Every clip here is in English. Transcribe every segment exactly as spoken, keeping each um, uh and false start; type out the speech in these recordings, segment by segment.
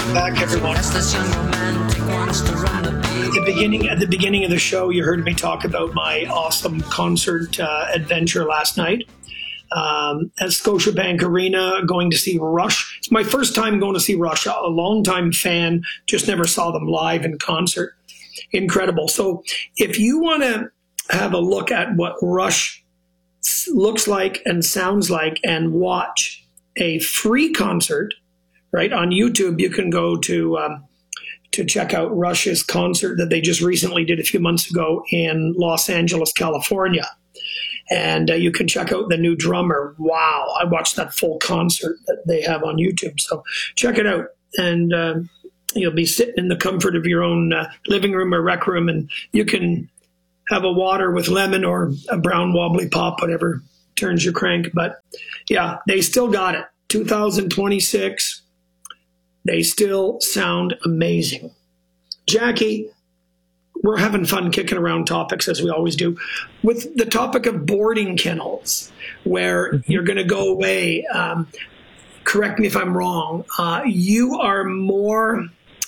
Back, everyone. At the beginning, at the beginning of the show, you heard me talk about my awesome concert uh, adventure last night um, at Scotiabank Arena, going to see Rush. It's my first time going to see Rush. A longtime fan, just never saw them live in concert. Incredible. So, if you want to have a look at what Rush looks like and sounds like, and watch a free concert. Right, on YouTube, you can go to um, to check out Rush's concert that they just recently did a few months ago in Los Angeles, California. And uh, you can check out the new drummer. Wow, I watched that full concert that they have on YouTube. So check it out. And uh, you'll be sitting in the comfort of your own uh, living room or rec room, and you can have a water with lemon or a brown wobbly pop, whatever turns your crank. But yeah, they still got it. two thousand twenty-six. They still sound amazing. Jackie, we're having fun kicking around topics as we always do. With the topic of boarding kennels, where mm-hmm. you're going to go away, um, correct me if I'm wrong, uh, you are more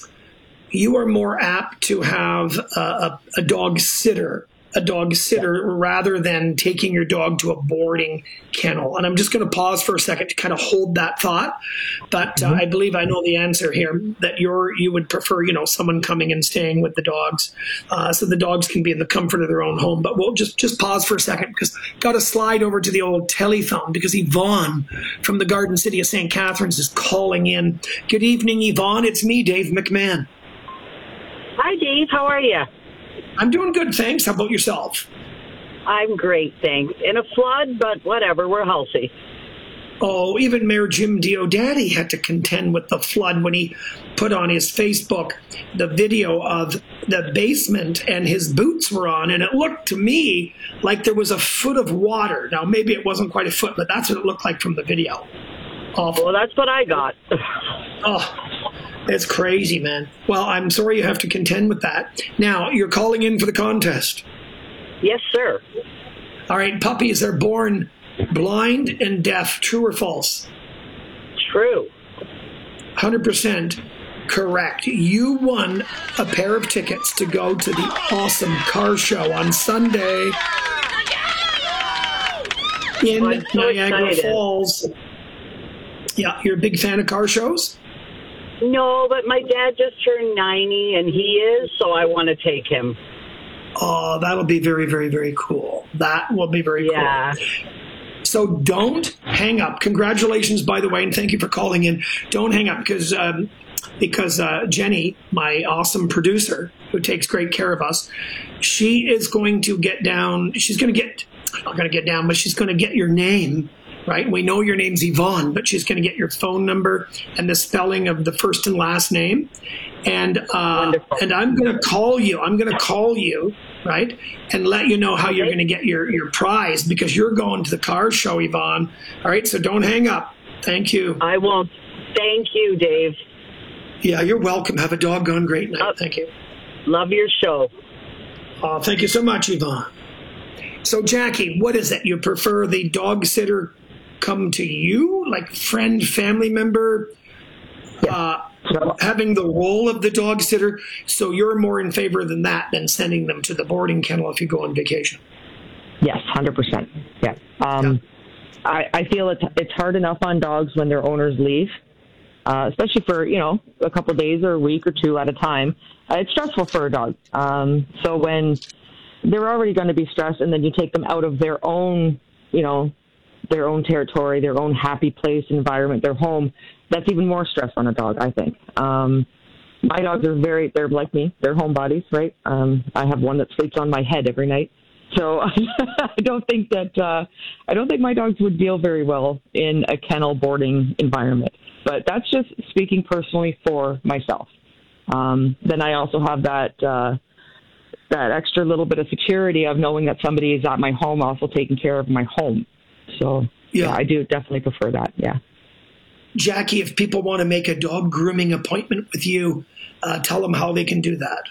you are more apt to have a, a, a dog sitter, a dog sitter, yeah. rather than taking your dog to a boarding kennel. And I'm just going to pause for a second to kind of hold that thought. But uh, mm-hmm. I believe I know the answer here, that you're, you would prefer, you know, someone coming and staying with the dogs, uh, so the dogs can be in the comfort of their own home. But we'll just, just pause for a second, because got to slide over to the old telephone, because Yvonne from the Garden City of Saint Catharines is calling in. Good evening, Yvonne. It's me, Dave McMahon. Hi, Dave. How are you? I'm doing good, thanks. How about yourself? I'm great, thanks. In a flood, but whatever, we're healthy. Oh, even Mayor Jim Diodati had to contend with the flood when he put on his Facebook the video of the basement and his boots were on, and it looked to me like there was a foot of water. Now, maybe it wasn't quite a foot, but that's what it looked like from the video. Awful. Well, that's what I got. Oh. It's crazy, man. Well, I'm sorry you have to contend with that. Now, you're calling in for the contest. Yes, sir. All right, puppies are born blind and deaf. True or false? True. one hundred percent correct. You won a pair of tickets to go to the awesome car show on Sunday in I'm so Niagara excited. Falls. Yeah, you're a big fan of car shows? No, but my dad just turned ninety, and he is, so I want to take him. Oh, that'll be very, very, very cool. That will be very yeah. cool. So don't hang up. Congratulations, by the way, and thank you for calling in. Don't hang up, because um, because uh, Jenny, my awesome producer, who takes great care of us, she is going to get down. She's going to get, not going to get down, but she's going to get your name. Right? We know your name's Yvonne, but she's going to get your phone number and the spelling of the first and last name. And uh, and I'm going to call you. I'm going to call you, right, and let you know how you're going to get your, your prize, because you're going to the car show, Yvonne. All right? So don't hang up. Thank you. I won't. Thank you, Dave. Yeah, you're welcome. Have a doggone great night. Uh, thank you. Love your show. Oh, thank you so much, Yvonne. So, Jackie, what is it? You prefer the dog sitter come to you, like friend, family member, uh, having the role of the dog sitter? So you're more in favor than that, than sending them to the boarding kennel if you go on vacation? Yes, one hundred percent. Yeah. Um, yeah. I, I feel it's, it's hard enough on dogs when their owners leave, uh, especially for, you know, a couple of days or a week or two at a time. Uh, it's stressful for a dog. Um, so when they're already going to be stressed, and then you take them out of their own, you know, their own territory, their own happy place, environment, their home, that's even more stress on a dog, I think. Um, my dogs are very, they're like me, they're homebodies, right? Um, I have one that sleeps on my head every night. So I don't think that, uh, I don't think my dogs would deal very well in a kennel boarding environment. But that's just speaking personally for myself. Um, then I also have that, uh, that extra little bit of security of knowing that somebody is at my home, also taking care of my home. So, yeah. yeah, I do definitely prefer that, yeah. Jackie, if people want to make a dog grooming appointment with you, uh, tell them how they can do that.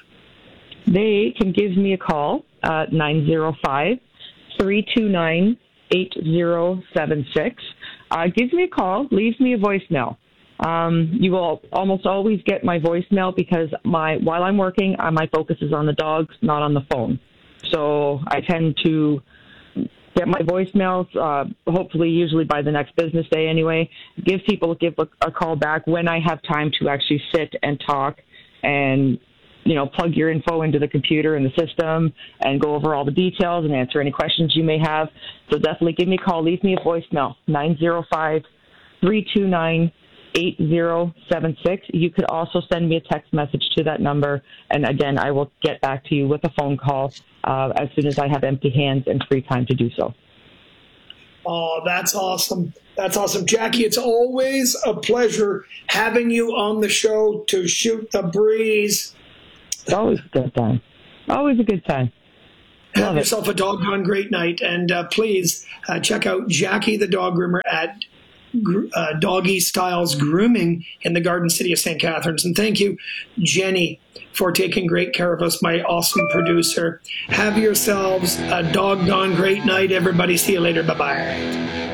They can give me a call at nine zero five, three two nine, eight zero seven six. Uh, give me a call. Leave me a voicemail. Um, you will almost always get my voicemail because my while I'm working, uh, my focus is on the dogs, not on the phone. So I tend to get my voicemails, uh, hopefully usually by the next business day anyway. Give people give a, a call back when I have time to actually sit and talk and, you know, plug your info into the computer and the system and go over all the details and answer any questions you may have. So definitely give me a call. Leave me a voicemail, nine zero five, three two nine, eight zero seven six. You could also send me a text message to that number. And again, I will get back to you with a phone call uh, as soon as I have empty hands and free time to do so. Oh, that's awesome. That's awesome. Jackie, it's always a pleasure having you on the show to shoot the breeze. It's always a good time. Always a good time. Have Love it. yourself a doggone great night. And uh, please uh, check out Jackie the Dog Groomer at uh, Doggy Styles Grooming in the Garden City of Saint Catharines. And thank you, Jenny, for taking great care of us, my awesome producer. Have yourselves a doggone great night, everybody. See you later. Bye-bye.